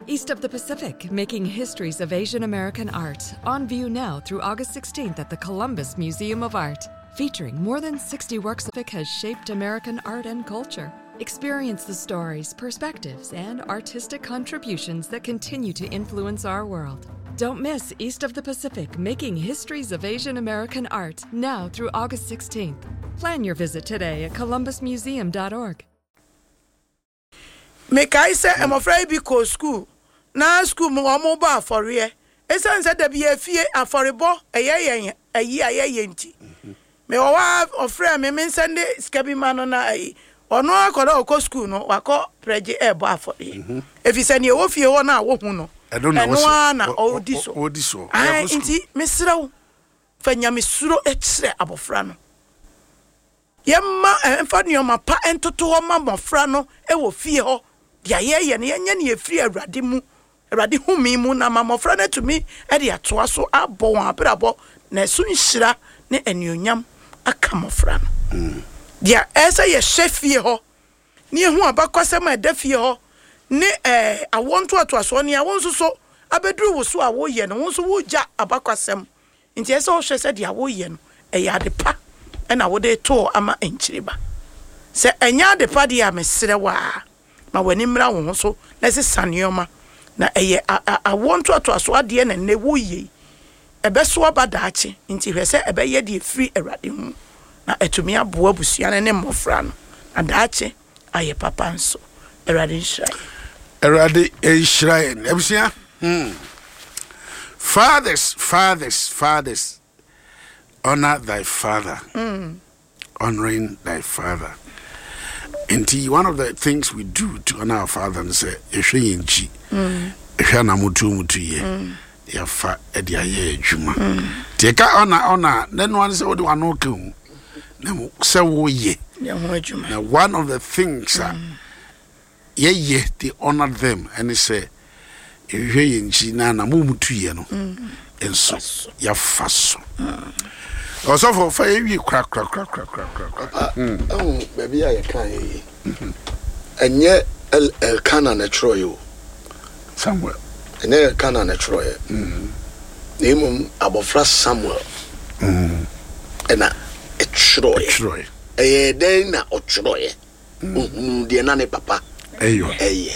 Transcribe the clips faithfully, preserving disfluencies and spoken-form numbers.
East of the Pacific, making histories of Asian American art. On view now through August sixteenth at the Columbus Museum of Art. Featuring more than sixty works that has shaped American art and culture. Experience the stories, perspectives, and artistic contributions that continue to influence our world. Don't miss East of the Pacific, making histories of Asian American art, now through August sixteenth. Plan your visit today at columbus museum dot org. Make I say I'm afraid because school. Na school mo omo ba afore. Esan say da bia fie aforebo eyeyen ayi ayeyen ti. Me wa ofre me me sende skabi mano na ayi. Ono akoda okọ school no wakọ preje ebo afore. Efi se ne wo fie ho na wo hu no. I don't know what na odiso. Odiso. Ah, inti mesrawo. Fa nyame suro ekire abofra no. Yemma emfa nioma pa entoto ho ma mofra no e wo fie ho. Ya ye ye ne nya ne efiri awrade mu. Awrade humi mu na ma mofra na tumi e de atoa so abọ won abrabọ na so nhira ne enuonyam aka mofra no. Mm. Dia esa ye hwefie ho. Ne hu abakwasem e da fie ho. Ne eh awonto atoaso ne awonso so abeduru wo so awo ye no wonso wo gya abakwasem. Nti esa wo hwe se dia wo ye no e ya de pa e na wo de to ama enchiriba. Se enya de pa dia mesere wa ma wani mra wo so na se saneoma na eye awonto atoaso ade na ne wo ye ebeso abadaache nti hwe se ebe ye de free erade hu na etumi aboa busua ne mmofra no adaache aye papa nso erade nshrai erade nshrai ebusia hmm fathers fathers fathers honor thy father. Mm. Honoring thy father. And one of the things we do to honor our father and say, Eshenchi, Eshana Mutu Mutu ye, Yafa Edia ye Juma. Take honor, honor, then one say, what do I know? No, so ye. Now, one of the things, ye, ye, they honor them, and they say, Eshenchi Nana Mutu ye no, and so, Yafaso. Also for fire you crack crack crack crack crack crack. Oh, baby, I can't. And yet, El El Cana Troyo somewhere. And then Cana Troyo. Name Abofra Samuel. And a Troy. Troy. A day na or Troy. The Nane Papa. Ayo. Aye.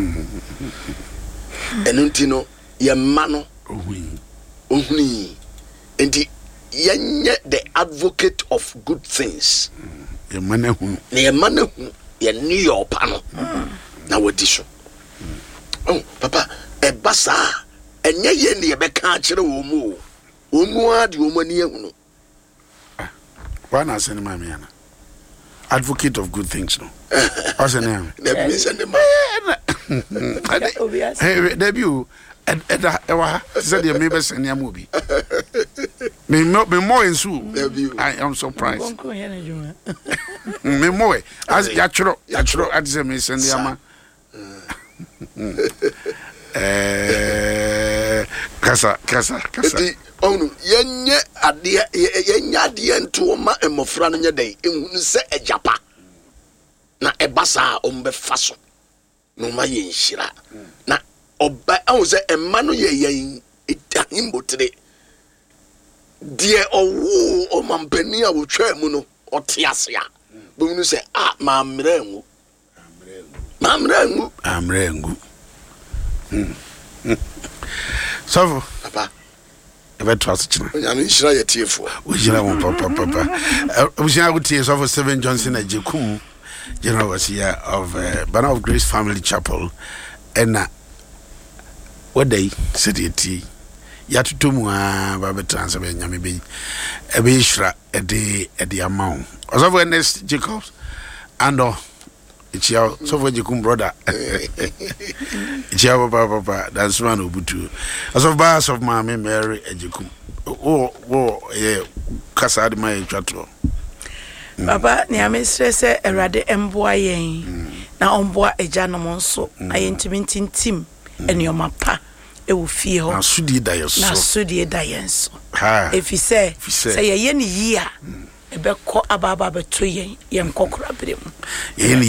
And Untino, your mano. Uni. And the Yenye the advocate of good things. Ye mane hu. Ye mane hu. Ye ni your panel. Na wadiso. Oh, papa, e basa. Enye ye ni ye beka akire wo mu. Wo mu ade wo mani ehu no. Why na send my man? Advocate of good things no. What's the name? Let me send him. Hey, debut. And ewa said you maybe send your movie. Me me more in su. I am surprised. Me more as yachro yachro at the me send yama. Eh kasa kasa kasa. Onu yenye ade yenye ade nto ma emofra no nye den ehunu se ejapa. Na ebasa ombe faso. No ma yenhira. Na oba an say emma no ye yen itahim botre die owo o mampani a wo twa mu no otiase a bo nu say ah ma mrengu ma mrengu amrengu so papa ebe trust china nya no hira ye tiefo o hira mo papa papa o hira go tie so for Seven Johnson Ajekum General Overseer of uh, Banner of Grace Family Chapel and uh, what day city tea yatutumu a ba betrans be nyame be e be hira e de e de amount also for Ernest Jacobs and oh ichia so for Jekum brother ichia papa papa dance man obutu also bars of Mama Mary Ejekum oh oh yeah kasa de my twatro Baba ni amesre se erade emboa yen na omboa eja no monso ayentimi tintim enioma pa e wo fie ho na sudi da yeso na sudi da yenso ha efi se se ye ye ni yi a ebe ko ababa beto yen yen kokora brem